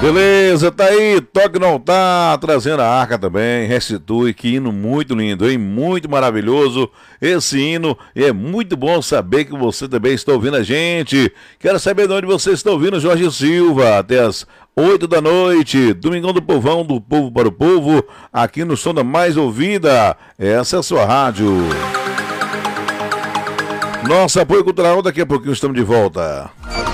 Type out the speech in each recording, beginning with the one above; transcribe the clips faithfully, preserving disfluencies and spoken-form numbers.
Beleza, tá aí, Toque no Altar, trazendo a arca também, restitui, que hino muito lindo, hein? Muito maravilhoso esse hino, e é muito bom saber que você também está ouvindo a gente. Quero saber de onde você está ouvindo, Jorge Silva, até as oito da noite, Domingão do Povão, do Povo para o Povo, aqui no Som da Mais Ouvida, essa é a sua rádio. Nosso apoio cultural, daqui a pouquinho estamos de volta.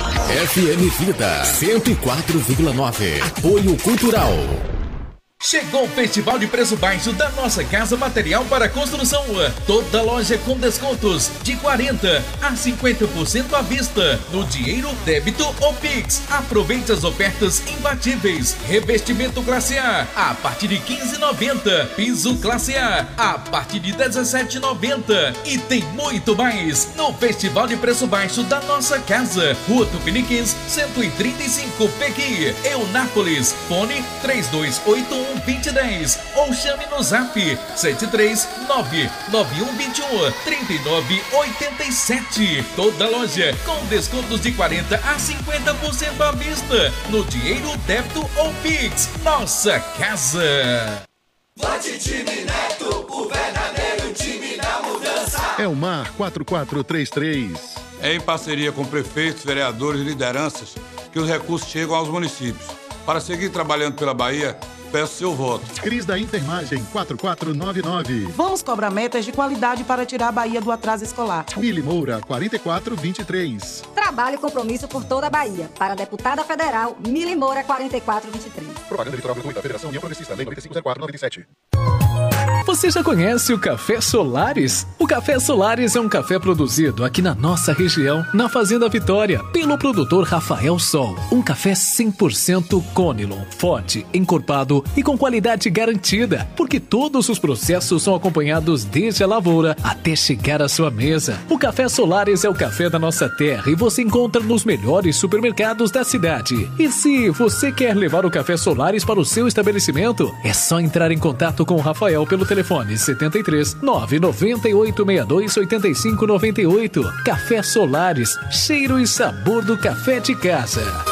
F M Vida cento e quatro vírgula nove. Apoio Cultural. Chegou o Festival de Preço Baixo da Nossa Casa Material para Construção. Toda loja com descontos de quarenta a cinquenta por cento à vista, no dinheiro, débito ou Pix. Aproveite as ofertas imbatíveis. Revestimento classe A a partir de quinze reais e noventa centavos. Piso classe A a partir de dezessete reais e noventa centavos. E tem muito mais no Festival de Preço Baixo da Nossa Casa. Rua Tupiniquins, cento e trinta e cinco, Pequi, Eunápolis. Fone três dois oito um, dois zero um zero ou chame no zap sete três nove nove um dois um, três nove oito sete. Toda loja com descontos de quarenta a cinquenta por cento à vista, no dinheiro, débito ou Pix. Nossa Casa. Vote Time Neto, o verdadeiro time da mudança. Elmar quatro quatro três três. É em parceria com prefeitos, vereadores e lideranças que os recursos chegam aos municípios. Para seguir trabalhando pela Bahia, peço seu voto. Cris da Enfermagem quatro quatro nove nove. Vamos cobrar metas de qualidade para tirar a Bahia do atraso escolar. Mili Moura quarenta e quatro vinte e três. Trabalho e compromisso por toda a Bahia. Para a deputada federal, Mili Moura quarenta e quatro vinte e três. Propaganda eleitoral gratuita da Federação União Progressista, Lei noventa e cinco zero quatro noventa e sete. Você já conhece o Café Solares? O Café Solares é um café produzido aqui na nossa região, na Fazenda Vitória, pelo produtor Rafael Sol. Um café cem por cento Conilon, forte, encorpado e com qualidade garantida, porque todos os processos são acompanhados desde a lavoura até chegar à sua mesa. O Café Solares é o café da nossa terra e você encontra nos melhores supermercados da cidade. E se você quer levar o Café Solares para o seu estabelecimento, é só entrar em contato com o Rafael pelo telefone setenta e três nove nove oito seis dois oito cinco nove oito. Café Solares, cheiro e sabor do café de casa.